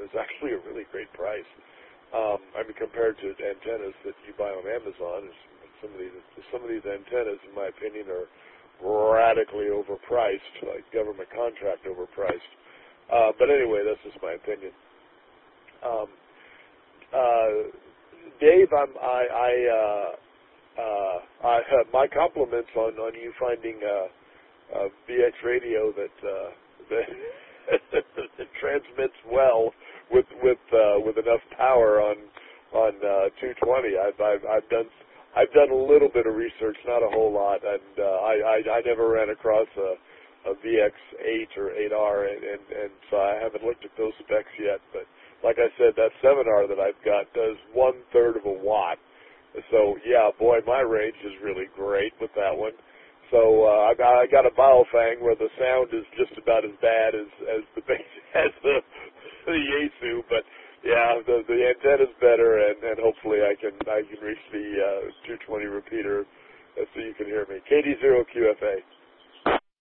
is actually a really great price. I mean, compared to antennas that you buy on Amazon, some of these antennas, in my opinion, are radically overpriced, like government contract overpriced. But anyway, that's just my opinion. Dave, my compliments on you finding a VX radio that that transmits well with enough power on 220. I've done a little bit of research, not a whole lot, and I never ran across a VX8 or 8R, and so I haven't looked at those specs yet. But like I said, that 7R that I've got does 1/3 of a watt. So yeah, boy, my range is really great with that one. So I got a Baofeng where the sound is just about as bad as the Yaesu, but yeah, the antenna's better, and hopefully I can reach the 220 repeater so you can hear me. KD0QFA.